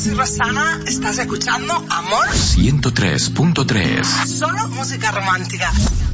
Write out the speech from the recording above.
soy Rosana, estás escuchando Amor 103.3. Solo música romántica.